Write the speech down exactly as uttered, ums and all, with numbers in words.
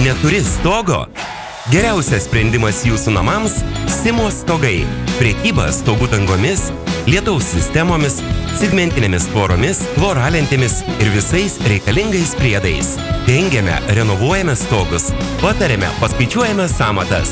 Neturi stogo? Geriausias sprendimas jūsų namams – Simo stogai. Prekyba stogų dangomis, lietaus sistemomis, segmentinėmis tvoromis, voralentėmis ir visais reikalingais priedais. Dengiame, renovuojame stogus, patariame, paskaičiuojame sąmatas.